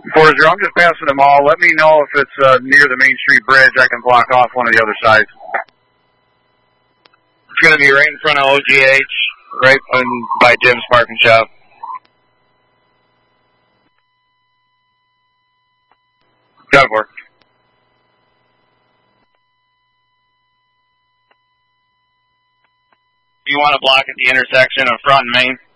4-0, I'm just passing them all. Let me know if it's near the Main Street Bridge. I can block off one of the other sides. It's going to be right in front of OGH, right by Jim's Parking Shop. Got it, work. You want to block at the intersection of Front and Main?